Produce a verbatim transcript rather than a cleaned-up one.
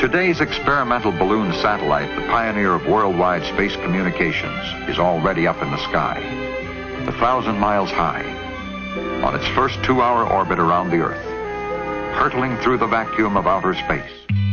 Today's experimental balloon satellite, the pioneer of worldwide space communications, is already up in the sky, a thousand miles high, on its first two-hour orbit around the Earth, hurtling through the vacuum of outer space.